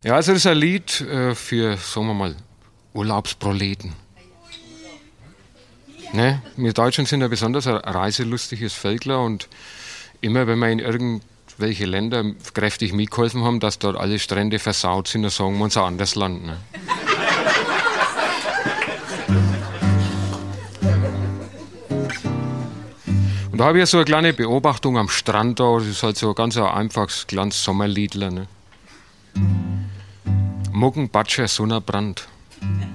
Ja, also das ist ein Lied für, sagen wir mal, Urlaubsproleten. Ne? Wir Deutschen sind ja besonders ein reiselustiges Völkler und immer wenn wir in irgendwelche Länder kräftig mitgeholfen haben, dass dort alle Strände versaut sind, dann sagen wir uns ein anderes Land. Ne? Und da habe ich ja so eine kleine Beobachtung am Strand da, das ist halt so ein ganz einfaches, kleines Sommerliedler. Ne? Muggen, Batscher, Sonnenbrand.